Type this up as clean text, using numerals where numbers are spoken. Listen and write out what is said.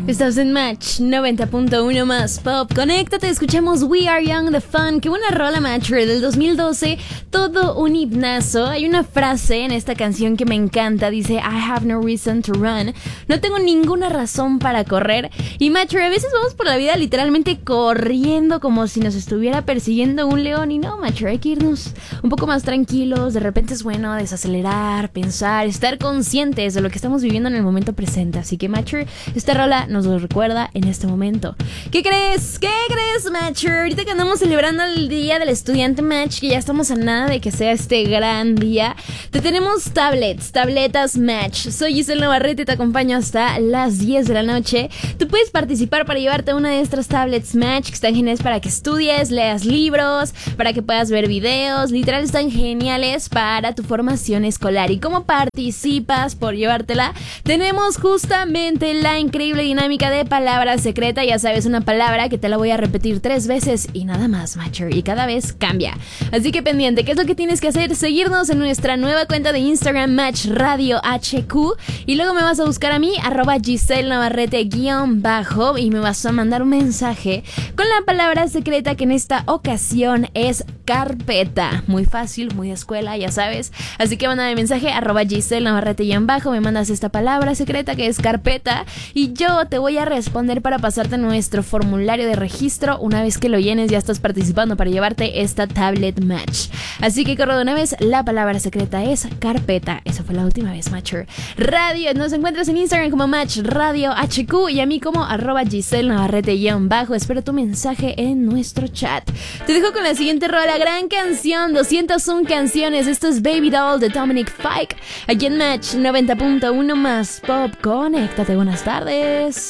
Estás en Match 90.1 más Pop. Conéctate, escuchamos We Are Young, The Fun. Qué buena rola, Match, del 2012. Todo un himnazo. Hay una frase en esta canción que me encanta. Dice, I have no reason to run. No tengo ninguna razón para correr. Y Match, a veces vamos por la vida literalmente corriendo como si nos estuviera persiguiendo un león. Y no, Match, hay que irnos un poco más tranquilos. De repente es bueno desacelerar, pensar, estar conscientes de lo que estamos viviendo en el momento presente. Así que, Match, esta rola nos lo recuerda en este momento. ¿Qué crees? ¿Qué crees, Matcher? Ahorita que andamos celebrando el Día del Estudiante, Match, que ya estamos a nada de que sea este gran día, te tenemos tabletas, Match. Soy Giselle Navarrete y te acompaño hasta las 10 de la noche. Tú puedes participar para llevarte una de estas tablets, Match, que están geniales para que estudies, leas libros, para que puedas ver videos. Literal, están geniales para tu formación escolar. ¿Y cómo participas por llevártela? Tenemos justamente la increíble dinámica de palabra secreta. Ya sabes, una palabra que te la voy a repetir 3 veces y nada más, Matcher, y cada vez cambia. Así que pendiente, ¿qué es lo que tienes que hacer? Seguirnos en nuestra nueva cuenta de Instagram, Match Radio HQ, y luego me vas a buscar a mí, @Giselle Navarrete _ y me vas a mandar un mensaje con la palabra secreta, que en esta ocasión es carpeta. Muy fácil, muy de escuela, ya sabes. Así que mándame mensaje, @Giselle Navarrete _ me mandas esta palabra secreta que es carpeta, y yo te voy a responder para pasarte nuestro formulario de registro. Una vez que lo llenes, ya estás participando para llevarte esta tablet, Match. Así que corro de una vez, la palabra secreta es carpeta. Eso fue la última vez, Matcher. Radio, nos encuentras en Instagram como Match Radio HQ y a mí como @Giselle Navarrete _ Espero tu mensaje en nuestro chat. Te dejo con la siguiente rola, gran canción, 201 canciones. Esto es Baby Doll de Dominic Fike. Aquí en Match 90.1 más Pop. Conéctate, buenas tardes.